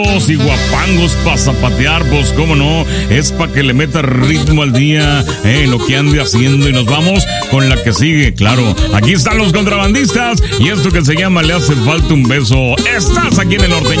y guapangos para zapatear, pues cómo no, es para que le meta ritmo al día, lo que ande haciendo, y nos vamos con la que sigue, claro. Aquí están los contrabandistas y esto que se llama Le hace falta un beso. Estás aquí en el norteño.